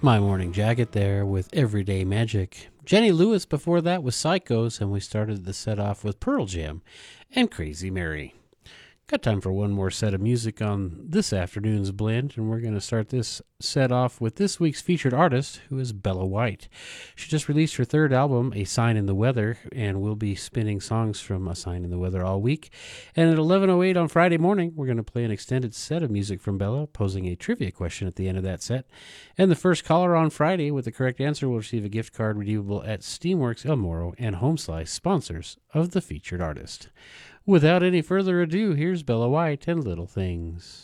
My Morning Jacket there with Everyday Magic. Jenny Lewis before that was Psychos, and we started the set off with Pearl Jam and Crazy Mary. Got time for one more set of music on this afternoon's blend, and we're going to start this set off with this week's featured artist, who is Bella White. She just released her third album, A Sign in the Weather, and we'll be spinning songs from A Sign in the Weather all week. And at 11:08 on Friday morning, we're going to play an extended set of music from Bella, posing a trivia question at the end of that set. And the first caller on Friday with the correct answer will receive a gift card redeemable at Steamworks El Moro and Home Slice, sponsors of the featured artist. Without any further ado, here's Bella White and Little Things.